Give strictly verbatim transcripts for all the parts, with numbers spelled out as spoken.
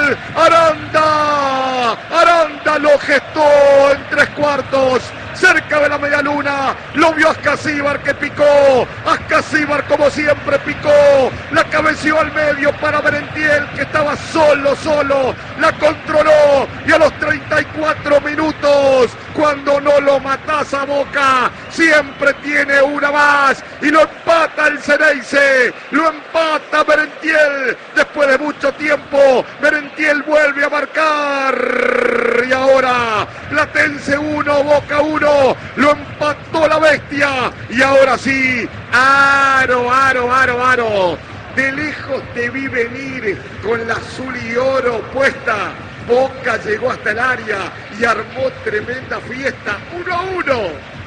gol. Aranda. Aranda lo gestó en tres cuartos. Cerca de la media luna, lo vio Ascasíbar que picó. Ascasíbar como siempre picó. La cabeció al medio para Merentiel que estaba solo, solo. La controló y a los treinta y cuatro minutos, cuando no lo matás a Boca, siempre tiene una más y lo empata el Ceneice. Lo empata Merentiel después de mucho tiempo. Merentiel vuelve a marcar y ahora Platense uno, Boca uno. Lo empató la bestia y ahora sí, aro, aro, aro, aro. De lejos te vi venir con la azul y oro puesta. Boca llegó hasta el área y armó tremenda fiesta. Uno a uno.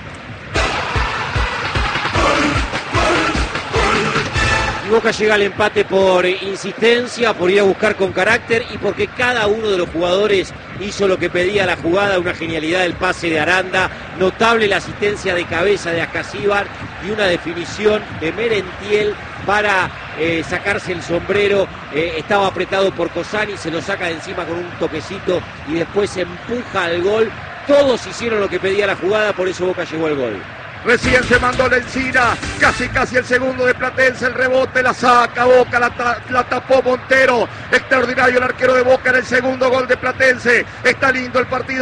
Y Boca llega al empate por insistencia, por ir a buscar con carácter y porque cada uno de los jugadores hizo lo que pedía la jugada. Una genialidad del pase de Aranda, notable la asistencia de cabeza de Ascasíbar y una definición de Merentiel para eh, sacarse el sombrero. Eh, estaba apretado por Cosani, se lo saca de encima con un toquecito y después empuja al gol. Todos hicieron lo que pedía la jugada, por eso Boca llegó al gol. Recién se mandó la encina, casi casi el segundo de Platense, el rebote, la saca Boca, la, ta, la tapó Montero. Extraordinario el arquero de Boca en el segundo gol de Platense. Está lindo el partido.